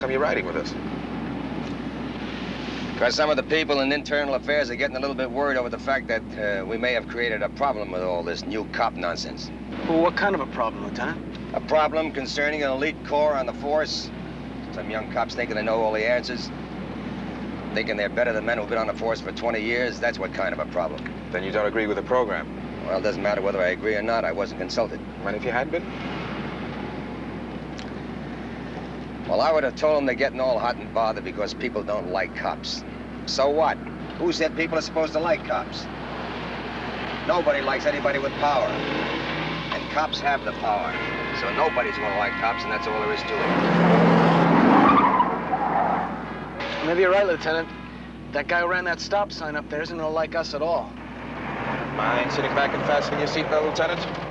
Come you riding with us? Because some of the people in internal affairs are getting a little bit worried over the fact that we may have created a problem with all this new cop nonsense. Well, what kind of a problem, Lieutenant? A problem concerning an elite corps on the force. Some young cops thinking they know all the answers. Thinking they're better than men who've been on the force for 20 years. That's what kind of a problem. Then you don't agree with the program? Well, it doesn't matter whether I agree or not. I wasn't consulted. And if you had been? Well, I would have told them they're getting all hot and bothered because people don't like cops. So what? Who said people are supposed to like cops? Nobody likes anybody with power. And cops have the power. So nobody's going to like cops, and that's all there is to it. Maybe you're right, Lieutenant. That guy who ran that stop sign up there isn't going to like us at all. Mind sitting back and fastening your seatbelt, Lieutenant?